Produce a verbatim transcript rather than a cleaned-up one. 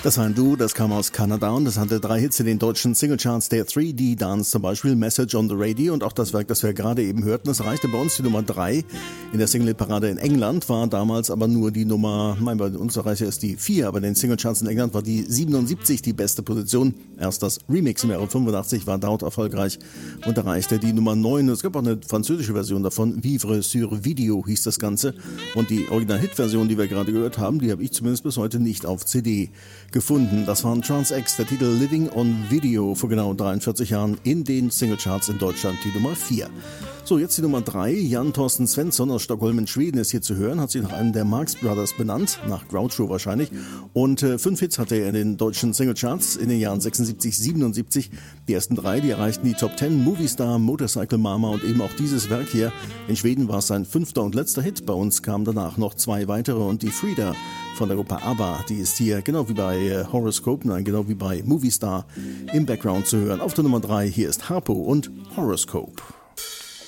Das war ein Duo, das kam aus Kanada und das hatte drei Hits in den deutschen Singlecharts der drei D Dance, zum Beispiel Message on the Radio, und auch das Werk, das wir gerade eben hörten, das erreichte bei uns die Nummer drei in der Single-Parade in England, war damals aber nur die Nummer, nein, bei uns erreichte es die vier, aber in den Singlecharts in England war die siebenundsiebzig die beste Position. Erst das Remix im Jahre fünfundachtzig war dort erfolgreich und erreichte die Nummer neun. Es gab auch eine französische Version davon, Vivre sur Video hieß das Ganze, und die Original-Hit-Version, die wir gerade gehört haben, die habe ich zumindest bis heute nicht auf C D gefunden. Das waren Trans-X, der Titel Living on Video, vor genau dreiundvierzig Jahren in den Singlecharts in Deutschland die Nummer vier. So, jetzt die Nummer drei. Jan Thorsten Svensson aus Stockholm in Schweden ist hier zu hören, hat sich nach einem der Marx Brothers benannt, nach Groucho wahrscheinlich. Und äh, fünf Hits hatte er in den deutschen Singlecharts in den Jahren sechsundsiebzig, siebenundsiebzig. Die ersten drei, die erreichten die Top zehn, Movie Star, Motorcycle Mama und eben auch dieses Werk hier. In Schweden war es sein fünfter und letzter Hit. Bei uns kamen danach noch zwei weitere und die Frida von der Gruppe ABBA, die ist hier genau wie bei äh, Horoscope, nein, genau wie bei Movie Star im Background zu hören. Auf der Nummer drei, hier ist Harpo und Horoscope.